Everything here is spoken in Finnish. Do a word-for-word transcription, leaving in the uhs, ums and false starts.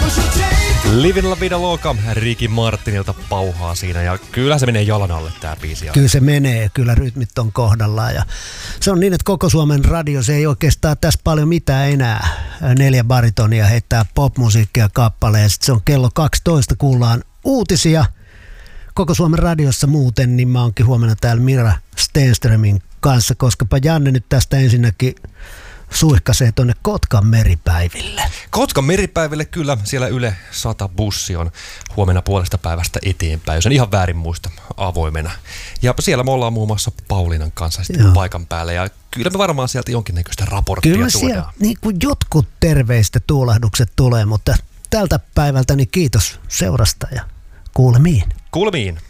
Livin la vida loca, Ricky Martinilta pauhaa siinä ja kyllä se menee jalan alle tää biisi. Kyllä se menee, kyllä rytmit on kohdallaan ja se on niin, että koko Suomen radio se ei oikeastaan tässä paljon mitään enää. Neljä baritonia heittää popmusiikkia kappaleen, sitten se on kello kaksitoista, kuullaan uutisia. Koko Suomen radiossa muuten, niin mä oonkin huomenna täällä Mira Stenströmin kanssa, koskapa Janne nyt tästä ensinnäkin suihkasee tuonne Kotkan meripäiville. Kotkan meripäiville kyllä, siellä Yle sata bussi on huomenna puolesta päivästä eteenpäin, jos en ihan väärin muista, avoimena. Ja siellä me ollaan muun muassa Pauliinan kanssa sitten Joo. paikan päällä ja kyllä me varmaan sieltä jonkinnäköistä raporttia kyllä tuodaan. Kyllä niin kuin jotkut terveistä tuulahdukset tulee, mutta tältä päivältä niin kiitos seurasta ja kuulemiin. Kuulemiin.